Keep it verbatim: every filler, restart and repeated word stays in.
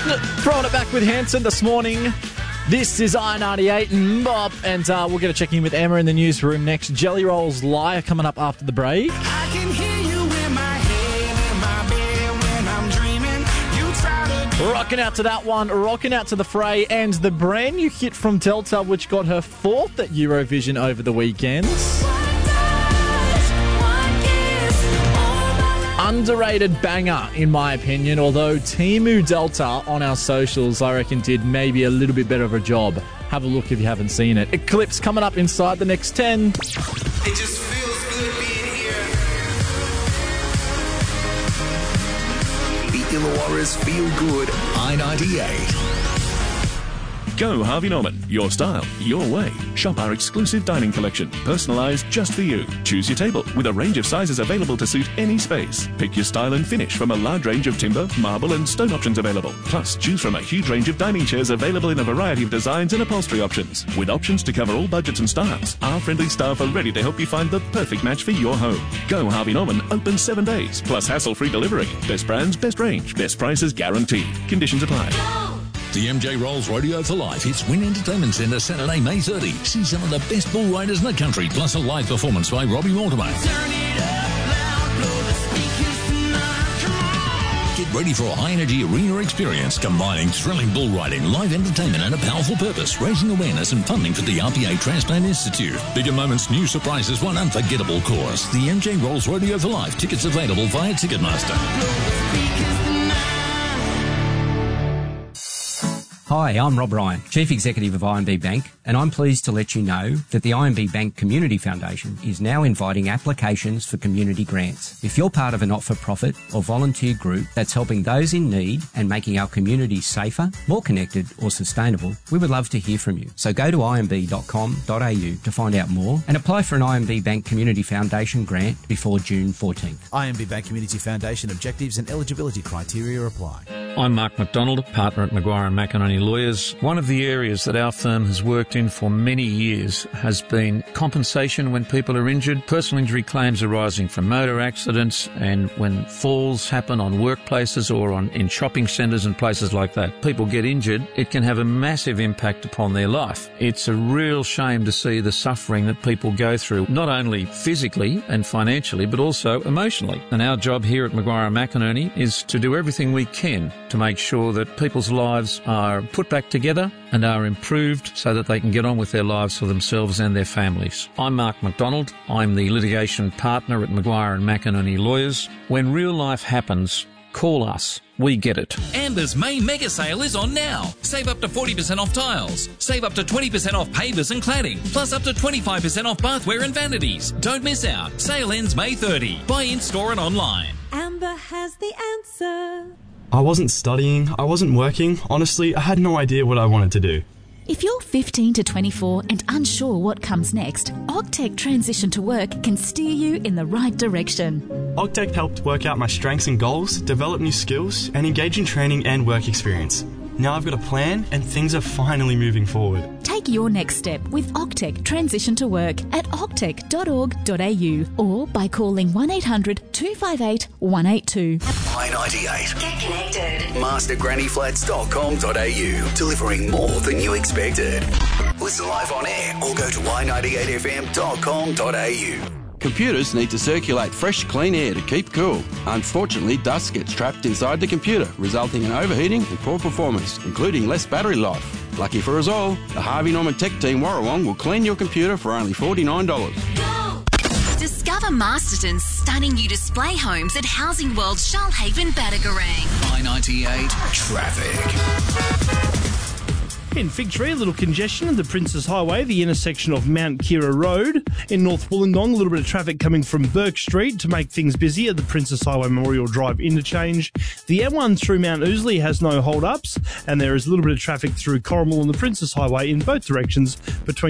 Throwing it back with Hanson this morning. This is I ninety-eight and Bob, and uh, we're going to check in with Emma in the newsroom next. Jelly Rolls Liar coming up after the break. I can hear you in my head, in my bed when I'm dreaming. You try to... Rocking out to that one, rocking out to the fray, and the brand new hit from Delta, which got her fourth at Eurovision over the weekend. Underrated banger, in my opinion, although Timu Delta on our socials, I reckon, did maybe a little bit better of a job. Have a look if you haven't seen it. Eclipse coming up inside the next ten. It just feels good being here. The Illawarra's Feel Good I ninety-eight. Go Harvey Norman. Your style, your way. Shop our exclusive dining collection, personalised just for you. Choose your table with a range of sizes available to suit any space. Pick your style and finish from a large range of timber, marble and stone options available. Plus, choose from a huge range of dining chairs available in a variety of designs and upholstery options. With options to cover all budgets and styles, our friendly staff are ready to help you find the perfect match for your home. Go Harvey Norman, open seven days, plus hassle-free delivery. Best brands, best range, best prices guaranteed. Conditions apply. The M J Rolls Radio for Life hits Wynn Entertainment Centre Saturday, May thirtieth. See some of the best bull riders in the country, plus a live performance by Robbie Mortimer. Turn it up loud, blow the speakers tonight. Come on. Get ready for a high-energy arena experience, combining thrilling bull riding, live entertainment and a powerful purpose, raising awareness and funding for the R P A Transplant Institute. Bigger moments, new surprises, one unforgettable course. The M J Rolls Radio for Life. Tickets available via Ticketmaster. Hi, I'm Rob Ryan, Chief Executive of I M B Bank, and I'm pleased to let you know that the I M B Bank Community Foundation is now inviting applications for community grants. If you're part of a not-for-profit or volunteer group that's helping those in need and making our communities safer, more connected or sustainable, we would love to hear from you. So go to I M B dot com dot A U to find out more and apply for an I M B Bank Community Foundation grant before June fourteenth. I M B Bank Community Foundation objectives and eligibility criteria apply. I'm Mark McDonald, partner at Maguire and McInerney Lawyers. One of the areas that our firm has worked in for many years has been compensation when people are injured, personal injury claims arising from motor accidents, and when falls happen on workplaces or on in shopping centres and places like that. People get injured, it can have a massive impact upon their life. It's a real shame to see the suffering that people go through, not only physically and financially, but also emotionally. And our job here at Maguire and McInerney is to do everything we can to make sure that people's lives are put back together and are improved so that they can get on with their lives for themselves and their families. I'm Mark McDonald. I'm the litigation partner at Maguire and McInerney Lawyers. When real life happens, call us. We get it. Amber's May mega sale is on now. Save up to forty percent off tiles. Save up to twenty percent off pavers and cladding. Plus up to twenty-five percent off bathware and vanities. Don't miss out. Sale ends May thirtieth. Buy in store and online. Amber has the answer. I wasn't studying, I wasn't working. Honestly, I had no idea what I wanted to do. If you're fifteen to twenty-four and unsure what comes next, Ogtech Transition to Work can steer you in the right direction. Ogtech helped work out my strengths and goals, develop new skills, and engage in training and work experience. Now I've got a plan and things are finally moving forward. Take your next step with Ogtech Transition to Work at ogtech dot org dot A U or by calling one eight hundred two five eight one eight two. I ninety-eight. Get connected. master granny flats dot com dot A U. Delivering more than you expected. Listen live on air or go to i ninety-eight f m dot com dot A U. Computers need to circulate fresh, clean air to keep cool. Unfortunately, dust gets trapped inside the computer, resulting in overheating and poor performance, including less battery life. Lucky for us all, the Harvey Norman Tech Team Warrawong will clean your computer for only forty-nine dollars. Discover Masterton's stunning new display homes at Housing World Shoalhaven, Batagaring. I ninety-eight Traffic. In Fig Tree, a little congestion at the Princess Highway, the intersection of Mount Kira Road. In North Wollongong, a little bit of traffic coming from Burke Street to make things busy at the Princess Highway Memorial Drive interchange. The M one through Mount Ousley has no hold-ups, and there is a little bit of traffic through Corrimal and the Princess Highway in both directions between